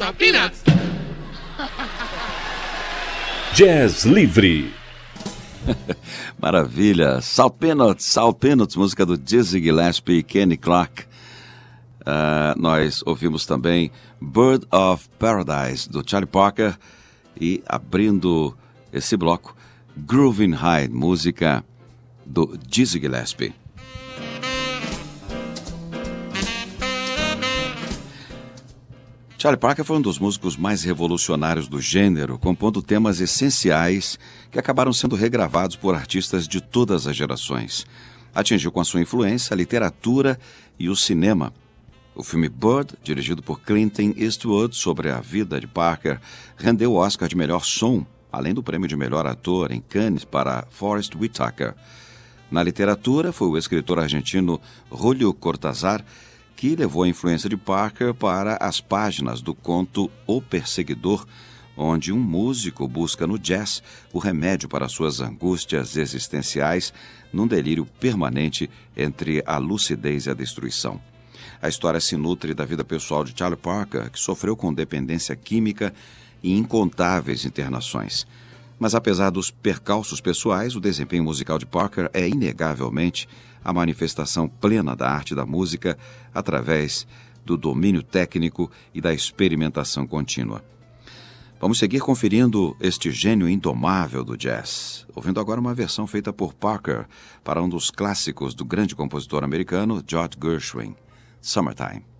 Salt Peanuts. Jazz Livre. Maravilha. Salt Peanuts, música do Dizzy Gillespie e Kenny Clarke. Nós ouvimos também Bird of Paradise, do Charlie Parker. E abrindo esse bloco, Groovin' High, música do Dizzy Gillespie. Charlie Parker foi um dos músicos mais revolucionários do gênero, compondo temas essenciais que acabaram sendo regravados por artistas de todas as gerações. Atingiu com a sua influência a literatura e o cinema. O filme Bird, dirigido por Clint Eastwood sobre a vida de Parker, rendeu o Oscar de melhor som, além do prêmio de melhor ator em Cannes para Forest Whitaker. Na literatura, foi o escritor argentino Julio Cortázar que levou a influência de Parker para as páginas do conto O Perseguidor, onde um músico busca no jazz o remédio para suas angústias existenciais num delírio permanente entre a lucidez e a destruição. A história se nutre da vida pessoal de Charlie Parker, que sofreu com dependência química e incontáveis internações. Mas apesar dos percalços pessoais, o desempenho musical de Parker é inegavelmente a manifestação plena da arte da música através do domínio técnico e da experimentação contínua. Vamos seguir conferindo este gênio indomável do jazz, ouvindo agora uma versão feita por Parker para um dos clássicos do grande compositor americano George Gershwin, Summertime.